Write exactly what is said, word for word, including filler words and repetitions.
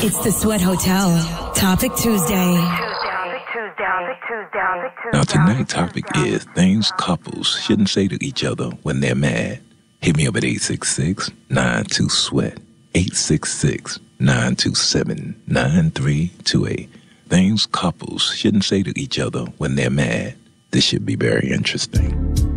It's the Sweat Hotel. Topic Tuesday. Now tonight's topic is things couples shouldn't say to each other when they're mad. Hit me up at eight six six, nine two, SWEAT, eight six six, nine two seven, nine three two eight. Things couples shouldn't say to each other when they're mad. This should be very interesting.